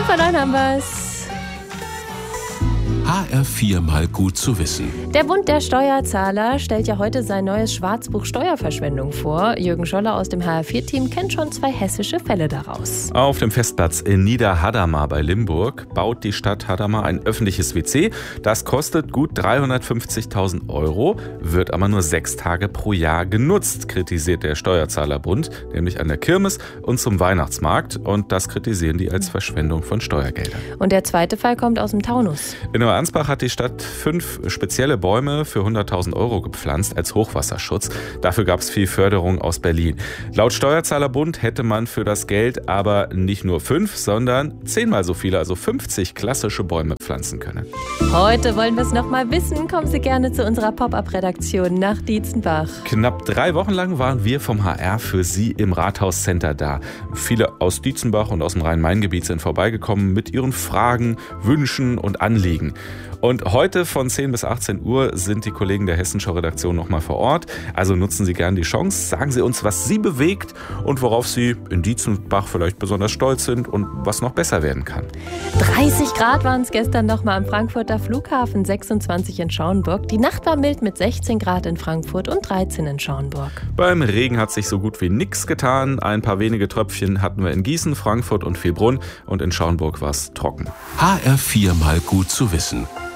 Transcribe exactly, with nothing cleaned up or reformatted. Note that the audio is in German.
vor neun haben wir's. H R vier mal gut zu wissen. Der Bund der Steuerzahler stellt ja heute sein neues Schwarzbuch Steuerverschwendung vor. Jürgen Scholler aus dem H R vier Team kennt schon zwei hessische Fälle daraus. Auf dem Festplatz in Niederhadamar bei Limburg baut die Stadt Hadamar ein öffentliches W C. Das kostet gut dreihundertfünfzigtausend Euro, wird aber nur sechs Tage pro Jahr genutzt, kritisiert der Steuerzahlerbund, nämlich an der Kirmes und zum Weihnachtsmarkt. Und das kritisieren die als Verschwendung von Steuergeldern. Und der zweite Fall kommt aus dem Taunus. In Ansbach hat die Stadt fünf spezielle Bäume für hunderttausend Euro gepflanzt als Hochwasserschutz. Dafür gab es viel Förderung aus Berlin. Laut Steuerzahlerbund hätte man für das Geld aber nicht nur fünf, sondern zehnmal so viele, also fünfzig klassische Bäume pflanzen können. Heute wollen wir es noch mal wissen. Kommen Sie gerne zu unserer Pop-Up-Redaktion nach Dietzenbach. Knapp drei Wochen lang waren wir vom H R für Sie im Rathauscenter da. Viele aus Dietzenbach und aus dem Rhein-Main-Gebiet sind vorbeigekommen mit ihren Fragen, Wünschen und Anliegen. Und heute von zehn bis achtzehn Uhr sind die Kollegen der Hessenschau-Redaktion noch mal vor Ort. Also nutzen Sie gerne die Chance. Sagen Sie uns, was Sie bewegt und worauf Sie in Dietzenbach vielleicht besonders stolz sind und was noch besser werden kann. dreißig Grad waren es gestern noch mal am Frankfurter Flughafen, sechsundzwanzig in Schauenburg. Die Nacht war mild mit sechzehn Grad in Frankfurt und dreizehn in Schauenburg. Beim Regen hat sich so gut wie nichts getan. Ein paar wenige Tröpfchen hatten wir in Gießen, Frankfurt und Vielbrunn. Und in Schauenburg war es trocken. H R vier mal gut zu wissen.